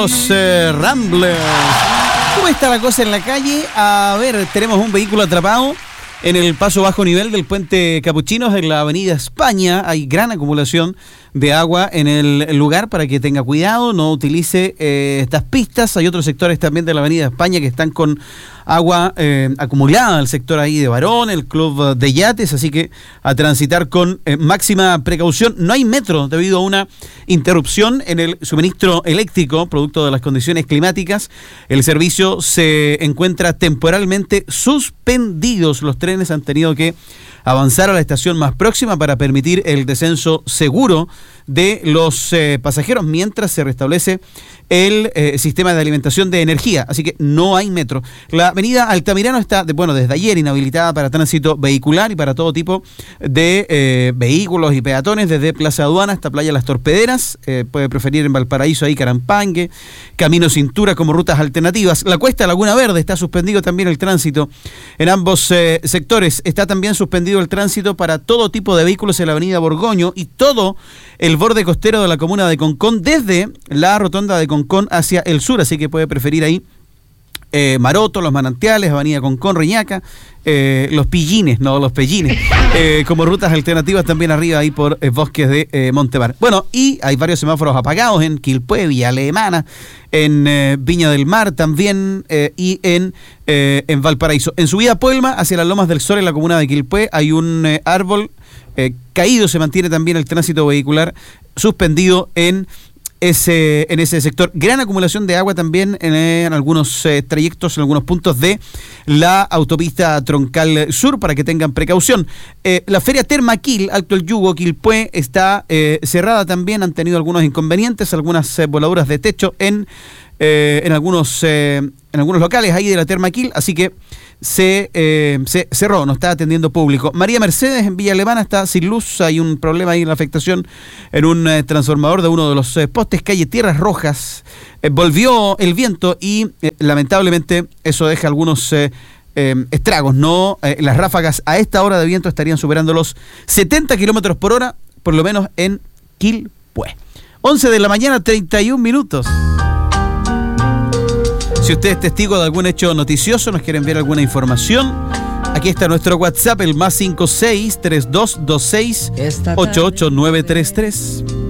Los Ramblers. ¿Cómo está la cosa en la calle? A ver, tenemos un vehículo atrapado en el paso bajo nivel del puente Capuchinos en la avenida España. Hay gran acumulación de agua en el lugar para que tenga cuidado, no utilice estas pistas. Hay otros sectores también de la avenida España que están con agua acumulada, el sector ahí de Barón, el club de yates, así que a transitar con máxima precaución. No hay metro debido a una interrupción en el suministro eléctrico producto de las condiciones climáticas. El servicio se encuentra temporalmente suspendidos. Los trenes han tenido que avanzar a la estación más próxima para permitir el descenso seguro de los pasajeros mientras se restablece el sistema de alimentación de energía, así que no hay metro. La avenida Altamirano está, desde ayer inhabilitada para tránsito vehicular y para todo tipo de vehículos y peatones, desde Plaza Aduana hasta Playa Las Torpederas. Puede preferir en Valparaíso ahí Carampangue, Camino Cintura como rutas alternativas. La Cuesta Laguna Verde está suspendido también el tránsito en ambos sectores. Está también suspendido el tránsito para todo tipo de vehículos en la avenida Borgoño y todo el borde costero de la comuna de Concón, desde la rotonda de Concón hacia el sur, así que puede preferir ahí Maroto, Los Manantiales, avenida Concón, Reñaca, los Pillines, como rutas alternativas también arriba ahí por bosques de Montemar. Bueno, y hay varios semáforos apagados en Quilpué, Villa Alemana, en Viña del Mar también, y en Valparaíso. En subida a Puelma, hacia las Lomas del Sol, en la comuna de Quilpué, hay un árbol caído. Se mantiene también el tránsito vehicular suspendido en ese sector. Gran acumulación de agua también en algunos trayectos, en algunos puntos de la autopista Troncal Sur, para que tengan precaución. La feria Termaquil, Alto el Yugo, Quilpué, está cerrada también. Han tenido algunos inconvenientes, algunas voladuras de techo en algunos locales ahí de la Termaquil, así que se cerró, no está atendiendo público. María Mercedes en Villa Alemana está sin luz, hay un problema ahí en la afectación en un transformador de uno de los postes. Calle Tierras Rojas, volvió el viento y lamentablemente eso deja algunos estragos, ¿no? Las ráfagas a esta hora de viento estarían superando los 70 kilómetros por hora, por lo menos en Quilpué. 11 de la mañana, 31 minutos. Si usted es testigo de algún hecho noticioso, nos quiere enviar alguna información, aquí está nuestro WhatsApp, el +56 3226 88933.